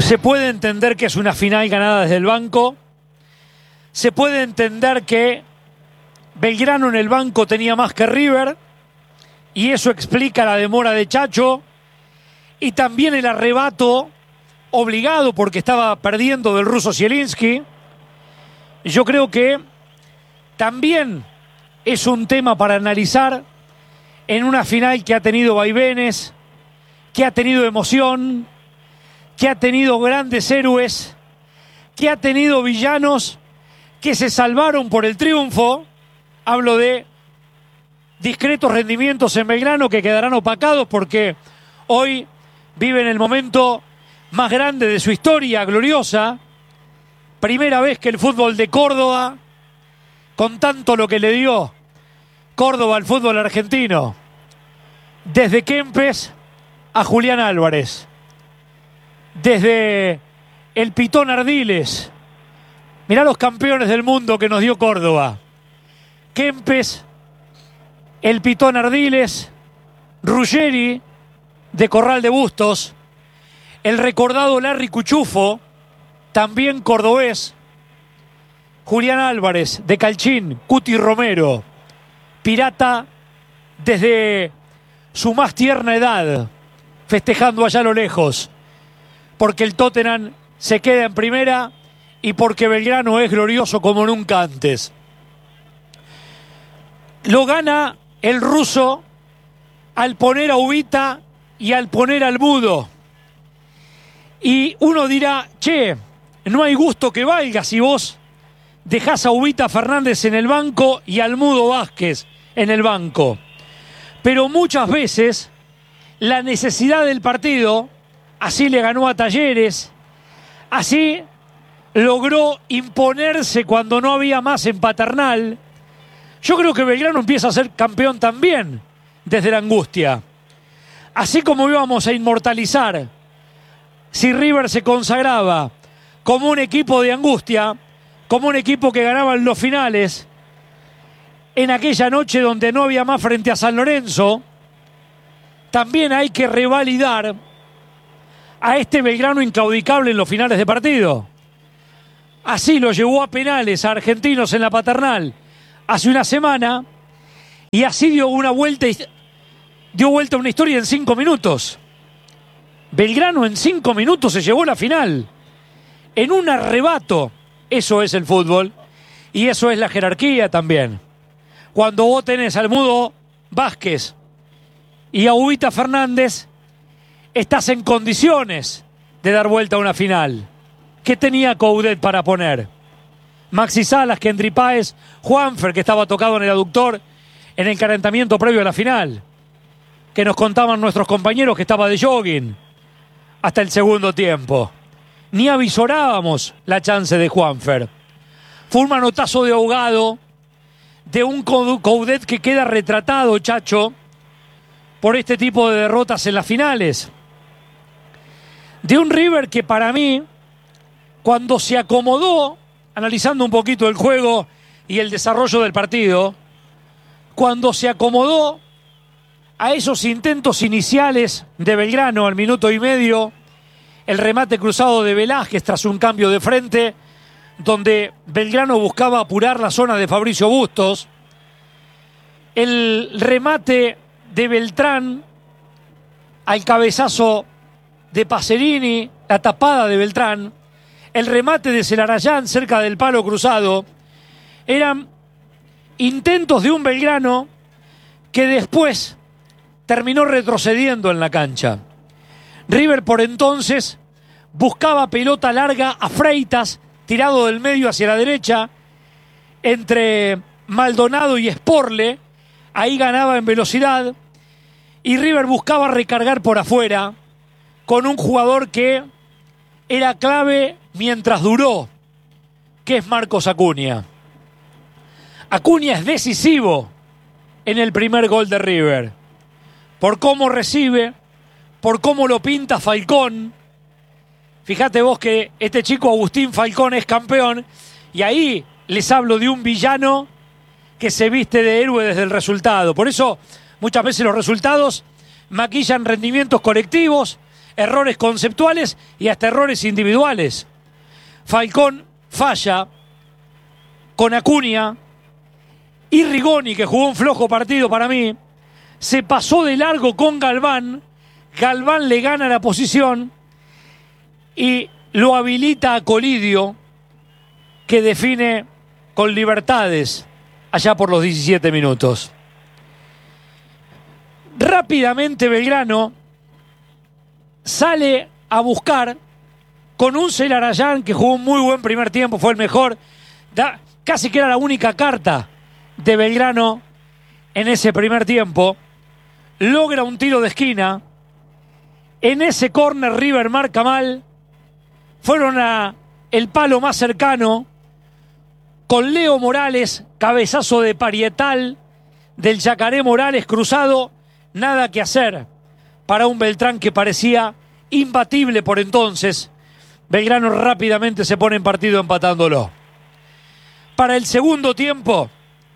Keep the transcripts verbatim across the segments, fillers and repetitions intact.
Se puede entender que es una final ganada desde el banco. Se puede entender que Belgrano en el banco tenía más que River. Y eso explica la demora de Chacho. Y también el arrebato obligado porque estaba perdiendo del ruso Zielinski. Yo creo que también es un tema para analizar en una final que ha tenido vaivenes, que ha tenido emoción, que ha tenido grandes héroes, que ha tenido villanos que se salvaron por el triunfo. Hablo de discretos rendimientos en Belgrano que quedarán opacados porque hoy viven el momento más grande de su historia gloriosa. Primera vez que el fútbol de Córdoba, con tanto lo que le dio Córdoba al fútbol argentino, desde Kempes a Julián Álvarez, desde el Pitón Ardiles, mirá los campeones del mundo que nos dio Córdoba: Kempes, el Pitón Ardiles, Ruggeri de Corral de Bustos, el recordado Larry Cuchufo, también cordobés, Julián Álvarez de Calchín, Cuti Romero, pirata desde su más tierna edad, festejando allá a lo lejos, porque el Tottenham se queda en primera y porque Belgrano es glorioso como nunca antes. Lo gana el ruso al poner a Ubita y al poner al Mudo. Y uno dirá, che, no hay gusto que valga si vos dejás a Ubita Fernández en el banco y al Mudo Vázquez en el banco. Pero muchas veces la necesidad del partido, así le ganó a Talleres, así logró imponerse cuando no había más en Paternal. Yo creo que Belgrano empieza a ser campeón también desde la angustia. Así como íbamos a inmortalizar si River se consagraba como un equipo de angustia, como un equipo que ganaba en los finales, en aquella noche donde no había más frente a San Lorenzo, también hay que revalidar a este Belgrano incaudicable en los finales de partido. Así lo llevó a penales a Argentinos en la Paternal hace una semana y así dio una vuelta, dio vuelta a una historia en cinco minutos. Belgrano en cinco minutos se llevó la final. En un arrebato. Eso es el fútbol. Y eso es la jerarquía también. Cuando vos tenés al Mudo Vázquez y a Ubita Fernández, estás en condiciones de dar vuelta a una final. ¿Qué tenía Coudet para poner? Maxi Salas, Kendry Páez, Juanfer, que estaba tocado en el aductor en el calentamiento previo a la final, que nos contaban nuestros compañeros que estaba de jogging hasta el segundo tiempo. Ni avisorábamos la chance de Juanfer. Fue un manotazo de ahogado de un Coudet que queda retratado, Chacho, por este tipo de derrotas en las finales. De un River que para mí, cuando se acomodó, analizando un poquito el juego y el desarrollo del partido, cuando se acomodó a esos intentos iniciales de Belgrano al minuto y medio, el remate cruzado de Velázquez tras un cambio de frente, donde Belgrano buscaba apurar la zona de Fabricio Bustos, el remate de Beltrán al cabezazo de Pacerini, la tapada de Beltrán, el remate de Celarayán cerca del palo cruzado, eran intentos de un Belgrano que después terminó retrocediendo en la cancha. River por entonces buscaba pelota larga a Freitas, tirado del medio hacia la derecha, entre Maldonado y Sporle, ahí ganaba en velocidad, y River buscaba recargar por afuera con un jugador que era clave mientras duró, que es Marcos Acuña. Acuña es decisivo en el primer gol de River, por cómo recibe, por cómo lo pinta Falcón. Fíjate vos que este chico Agustín Falcón es campeón, y ahí les hablo de un villano que se viste de héroe desde el resultado. Por eso muchas veces los resultados maquillan rendimientos colectivos, errores conceptuales y hasta errores individuales. Falcón falla con Acuña y Rigoni, que jugó un flojo partido para mí, se pasó de largo con Galván. Galván le gana la posición y lo habilita a Colidio, que define con libertades allá por los diecisiete minutos. Rápidamente Belgrano sale a buscar con un Celarayán que jugó un muy buen primer tiempo, fue el mejor, da, casi que era la única carta de Belgrano en ese primer tiempo. Logra un tiro de esquina. En ese córner River marca mal. Fueron a el palo más cercano con Leo Morales, cabezazo de Parietal del Yacaré Morales cruzado. Nada que hacer para un Beltrán que parecía imbatible por entonces. Belgrano rápidamente se pone en partido empatándolo. Para el segundo tiempo,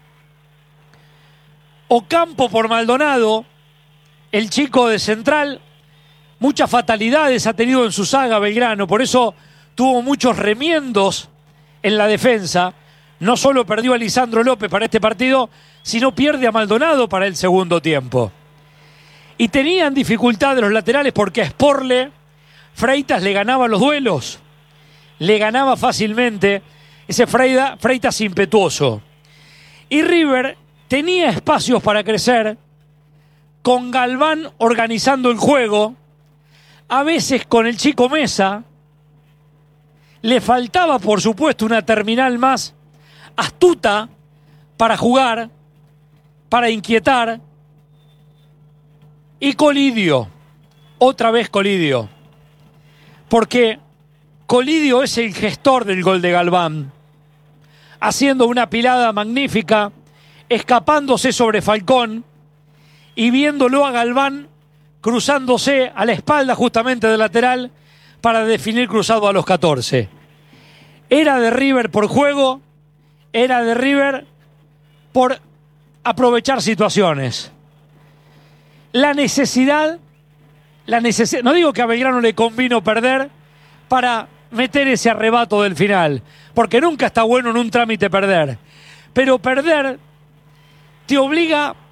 Ocampo por Maldonado, el chico de Central, muchas fatalidades ha tenido en su saga Belgrano, por eso tuvo muchos remiendos en la defensa. No solo perdió a Lisandro López para este partido, sino pierde a Maldonado para el segundo tiempo. Y tenían dificultad de los laterales porque a Sporle Freitas le ganaba los duelos, le ganaba fácilmente ese Freida, Freitas impetuoso. Y River tenía espacios para crecer, con Galván organizando el juego, a veces con el chico Mesa. Le faltaba, por supuesto, una terminal más astuta para jugar, para inquietar. Y Colidio, otra vez Colidio, porque Colidio es el gestor del gol de Galván, haciendo una pilada magnífica, escapándose sobre Falcón y viéndolo a Galván cruzándose a la espalda justamente del lateral para definir cruzado a los catorce. Era de River por juego, era de River por aprovechar situaciones. La necesidad, la necesidad, no digo que a Belgrano le convino perder para meter ese arrebato del final, porque nunca está bueno en un trámite perder, pero perder te obliga